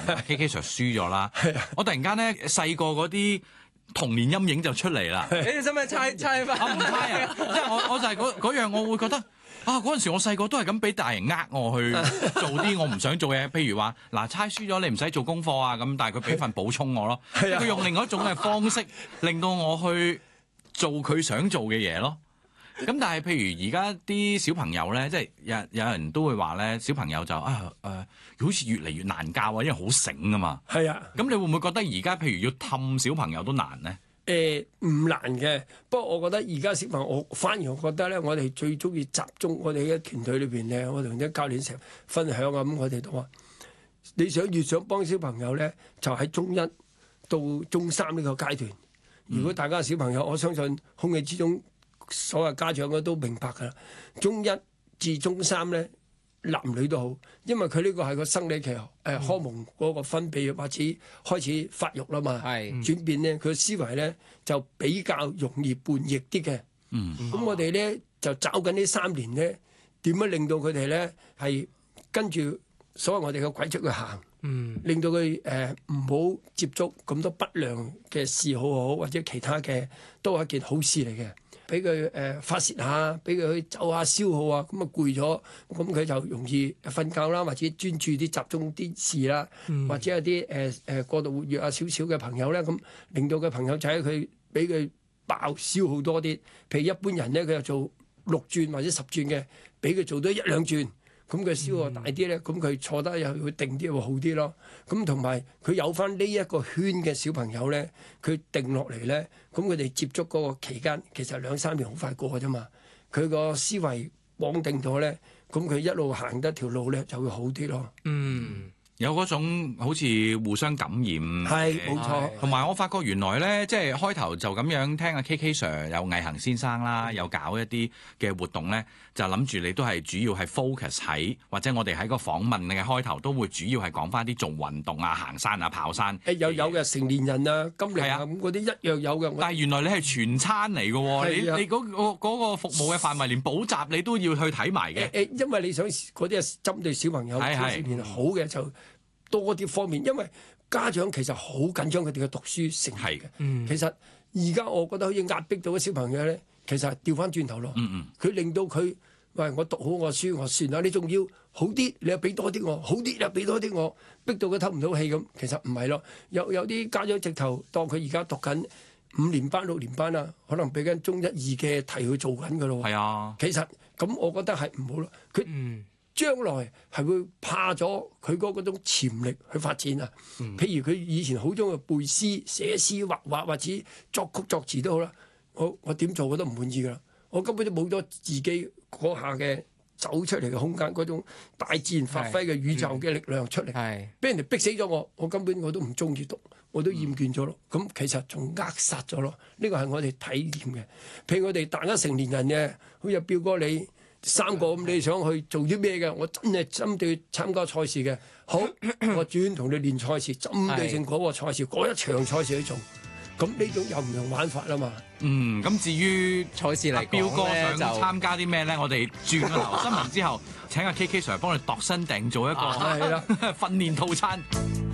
KK Sir 輸咗啦。我突然間咧細個嗰啲童年陰影就出嚟啦。 你哋使唔使猜翻？ 我唔猜啊，即係我就係嗰樣，我會覺得啊，嗰陣時我細個都係咁俾大人我去做啲我唔想做嘅，譬如話嗱，猜輸咗你唔使做功課啊咁，但係佢俾份補充我咯，佢用另外一種嘅方式令到我去做佢想做嘅嘢咯。咁但係譬如而家啲小朋友咧，即係有人都會話咧，小朋友就好似越嚟越難教啊，因為好醒啊嘛。 係啊。 咁你會唔會覺得而家譬如要氹小朋友都難咧？ 唔難嘅，不過我覺得而家小朋友，我反而我覺得咧，我哋最中意集中我哋嘅團隊裏邊咧，我同啲教練成日分享啊，咁我哋都話，你越想幫小朋友咧，就喺中一到中三呢個階段。如果大家小朋友，我相信空氣之中所有家長都明白㗎啦。中一至中三咧，男女都好，因為佢呢個係個生理期，荷蒙嗰個分泌或者開始發育啦嘛，轉變咧，佢嘅思維咧就比較容易叛逆啲嘅。咁我哋咧就找緊呢3年咧，點樣令到佢哋咧係跟住所謂我哋嘅軌跡去行，令到佢唔好接觸咁多不良嘅嗜好或者其他嘅，都係一件好事嚟嘅。俾佢發洩下，俾佢去走下消耗啊，咁啊攰咗，咁佢就容易瞓覺啦，或者專注啲集中啲事啦，或者有啲過度活躍啊少少嘅朋友咧，咁令到嘅朋友仔佢俾佢爆消耗多啲。譬如一般人咧，佢就做6轉或者10轉嘅，俾佢做多1-2轉。咁佢消耗大啲咧，咁佢坐得又會定啲，會好啲咯。咁同埋佢有翻呢一個圈嘅小朋友咧，佢定落嚟咧，咁佢哋接觸嗰個期間，其實2-3年好快過嘅啫嘛。佢個思維綁定咗咧，咁佢一路行得條路咧就會好啲咯。 有嗰種好似互相感染， 係冇錯。 同埋我發覺原來咧，即係開頭就咁樣聽阿 KK Sir 有毅行先生啦，有搞一啲嘅活動咧，就諗住你都係主要係 focus 喺，或者我哋喺個訪問嘅開頭都會主要係講翻啲做運動啊、行山啊、跑山。 有嘅成年人啊、金齡啊咁嗰啲一樣有嘅。 但係原來你係全餐嚟嘅喎，你嗰個服務嘅範圍連補習你都要去睇埋嘅。 因為你想嗰啲係針對小朋友、青少年好嘅就多啲方面，因為家長其實好緊張佢哋嘅讀書成績嘅。其實而家我覺得好似壓迫到嘅小朋友咧，其實係調翻轉頭咯。佢令到佢喂，我讀好我書我算啦，你仲要好啲，你又俾多啲我，好啲你又俾多啲我，逼到佢透唔到氣咁。其實唔係咯，有啲家長直頭當佢而家讀緊5年班6年班啦，可能俾緊中1、2嘅題去做緊㗎咯。 係啊， 其實咁我覺得係唔好咯。佢將來係會怕咗佢嗰種潛力去發展啊！譬如佢以前好中意背詩、寫詩、畫畫或者作曲作詞都好啦，我點做我都唔滿意噶啦，我根本都冇咗自己嗰下嘅走出嚟嘅空間，嗰種大自然發揮嘅宇宙嘅力量出嚟，俾人哋逼死咗我根本我都唔中意讀，我都厭倦咗咯。咁其實仲扼殺咗咯，呢個係我哋體驗嘅。譬如我哋大家成年人嘅，好似彪哥你3個咁，你想去做啲咩嘅？我真係針對參加賽事嘅，好，我專同你練賽事，針對性嗰個賽事，嗰一場賽事去做。咁呢種又唔同玩法啦嘛。 咁至於賽事嚟彪哥想就參加啲咩咧？我哋轉個頭新聞之後，請阿 KK Sir 幫你度身訂做一個訓練套餐。